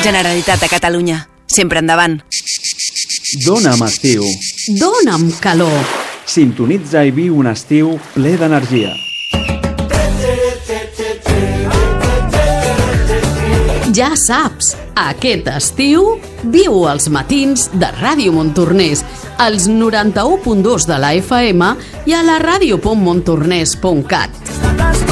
Generalitat de Catalunya. Sempre endavant. Dóna'm estiu. Dóna'm calor. Sintonitza i viu un estiu ple d'energia. Ja saps, aquest estiu viu els matins de Ràdio Montornès, als 91.2 de la FM i a la radio.montornès.cat.